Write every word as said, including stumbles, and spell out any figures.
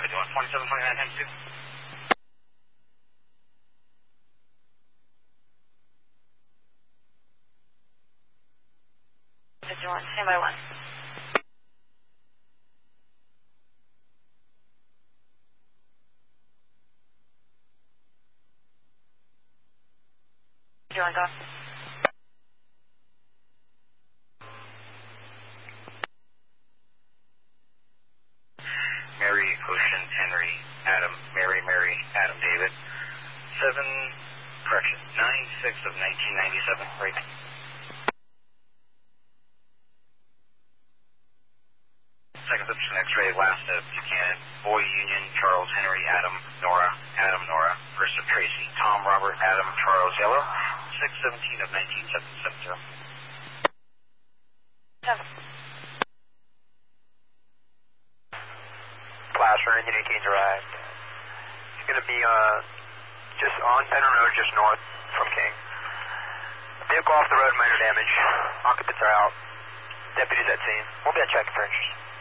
Vigilant twenty-seven twenty-nine times two. Vigilant, stand by one. Vigilant, go. Mary, Ocean, Henry, Adam, Mary, Mary, Adam, David. Seven, correction, nine six of nineteen ninety-seven, right. Second submission X-ray, last of Buchanan, Boy, Union, Charles, Henry, Adam, Nora, Adam, Nora. First of Tracy, Tom, Robert, Adam, Charles, Yellow. six seventeen of nineteen seventy. Seven. Placer, Indian eighteen's arrived. It's going to be uh, just on Penn Road, just north from King. Vehicle off the road, minor damage. Occupants are out. Deputies at scene. We'll be at check for interest.